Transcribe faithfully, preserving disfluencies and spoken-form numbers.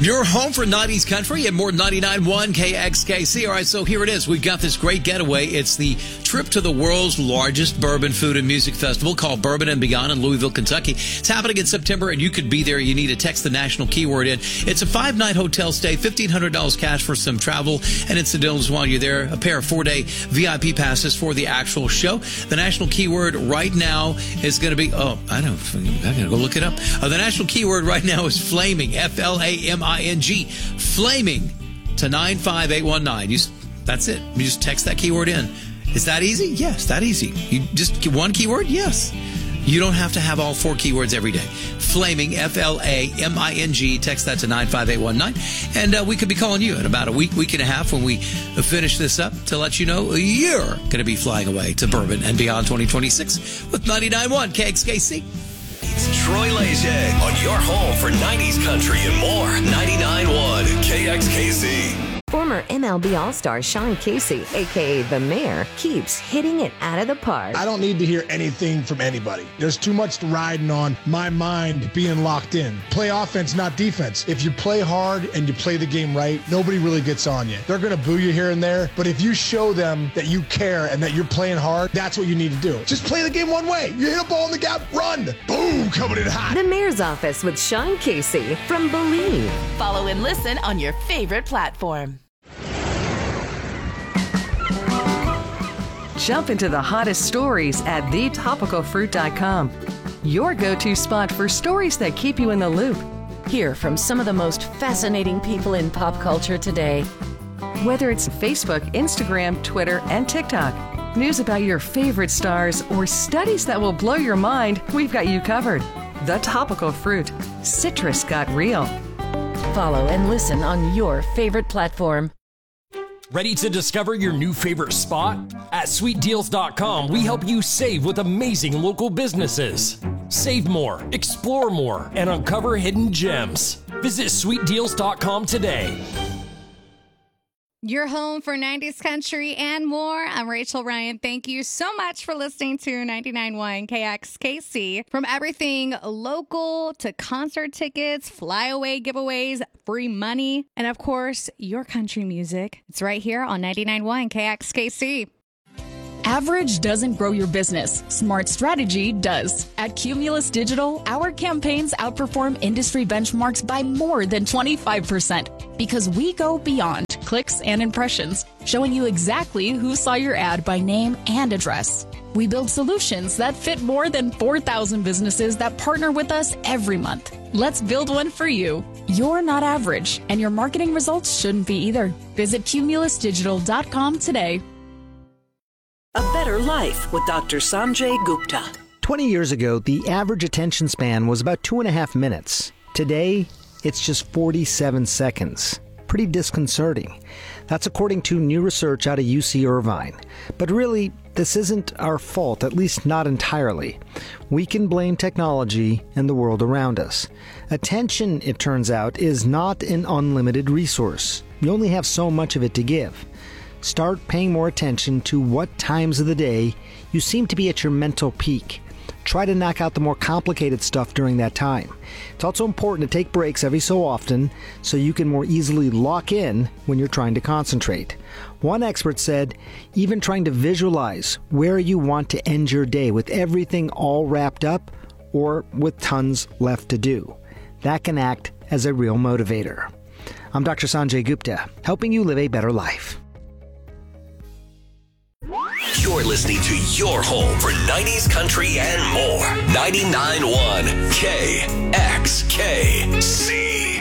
Your home for nineties country and more ninety-nine point one K X K C. All right, so here it is. We've got this great getaway. It's the trip to the world's largest bourbon food and music festival called Bourbon and Beyond in Louisville, Kentucky. It's happening in September, and you could be there. You need to text the national keyword in. It's a five-night hotel stay, fifteen hundred dollars cash for some travel and incidentals while you're there, a pair of four-day V I P passes for the actual show. The national keyword right now is going to be, oh, I don't, I got to go look it up. Uh, the national keyword right now is flaming, F L A M I N G, flaming to nine five eight one nine. You, that's it. You just text that keyword in. Is that easy? Yes, that easy. You just get one keyword? Yes. You don't have to have all four keywords every day. Flaming, F L A M I N G. Text that to nine five eight one nine. And uh, we could be calling you in about a week, week and a half when we finish this up to let you know you're going to be flying away to Bourbon and Beyond twenty twenty-six with ninety-nine point one K X K C. It's Troy Leger on your home for nineties country and more. ninety-nine point one K X K C. Former M L B All-Star Sean Casey, a k a. The Mayor, keeps hitting it out of the park. I don't need to hear anything from anybody. There's too much riding on my mind being locked in. Play offense, not defense. If you play hard and you play the game right, nobody really gets on you. They're going to boo you here and there, but if you show them that you care and that you're playing hard, that's what you need to do. Just play the game one way. You hit a ball in the gap, run. Boom, coming in hot. The Mayor's Office with Sean Casey from Believe. Follow and listen on your favorite platform. Jump into the hottest stories at the topical fruit dot com. Your go-to spot for stories that keep you in the loop. Hear from some of the most fascinating people in pop culture today. Whether it's Facebook, Instagram, Twitter, and TikTok, news about your favorite stars, or studies that will blow your mind, we've got you covered. The Topical Fruit. Citrus got real. Follow and listen on your favorite platform. Ready to discover your new favorite spot? At sweet deals dot com, we help you save with amazing local businesses. Save more, explore more, and uncover hidden gems. Visit sweet deals dot com today. Your home for nineties country and more. I'm Rachel Ryan. Thank you so much for listening to ninety-nine point one K X K C. From everything local to concert tickets, flyaway giveaways, free money, and of course, your country music. It's right here on ninety-nine point one K X K C. Average doesn't grow your business. Smart strategy does. At Cumulus Digital, our campaigns outperform industry benchmarks by more than twenty-five percent because we go beyond clicks and impressions, showing you exactly who saw your ad by name and address. We build solutions that fit more than four thousand businesses that partner with us every month. Let's build one for you. You're not average, and your marketing results shouldn't be either. Visit cumulus digital dot com today. A Better Life with Doctor Sanjay Gupta. twenty years ago, the average attention span was about two and a half minutes. Today, it's just forty-seven seconds. Pretty disconcerting. That's according to new research out of U C Irvine. But really, this isn't our fault, at least not entirely. We can blame technology and the world around us. Attention, it turns out, is not an unlimited resource. You only have so much of it to give. Start paying more attention to what times of the day you seem to be at your mental peak. Try to knock out the more complicated stuff during that time. It's also important to take breaks every so often so you can more easily lock in when you're trying to concentrate. One expert said, even trying to visualize where you want to end your day with everything all wrapped up or with tons left to do. That can act as a real motivator. I'm Doctor Sanjay Gupta, helping you live a better life. You're listening to your home for nineties country and more. ninety-nine point one K X K C.